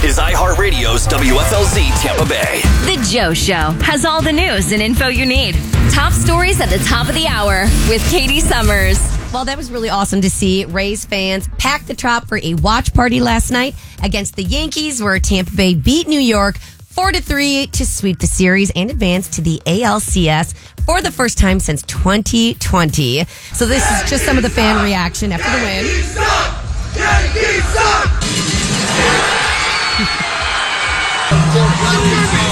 is iHeartRadio's WFLZ Tampa Bay. The Joe Show has all the news and info you need. Top stories at the top of the hour with Katie Summers. Well, that was really awesome to see. Rays fans packed the Trop for a watch party last night against the Yankees, where Tampa Bay beat New York 4-3 to sweep the series and advance to the ALCS for the first time since 2020. So this is just some of the fan reaction after the win. Yankees suck!